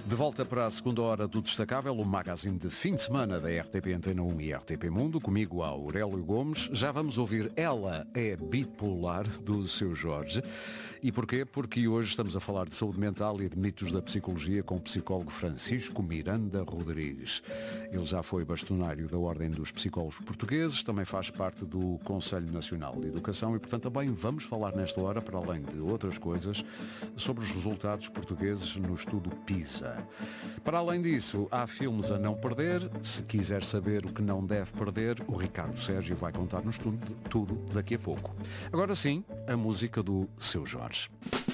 De volta para a segunda hora do Destacável, o magazine de fim de semana da RTP Antena 1 e RTP Mundo, comigo Aurélio Gomes. Já vamos ouvir Ela é Bipolar, do Seu Jorge. E porquê? Porque hoje estamos a falar de saúde mental e de mitos da psicologia com o psicólogo Francisco Miranda Rodrigues. Ele já foi bastonário da Ordem dos Psicólogos Portugueses, também faz parte do Conselho Nacional de Educação e, portanto, também vamos falar nesta hora, para além de outras coisas, sobre os resultados portugueses no estudo PISA. Para além disso, há filmes a não perder. Se quiser saber o que não deve perder, o Ricardo Sérgio vai contar-nos tudo daqui a pouco. Agora sim, a música do Seu Jorge.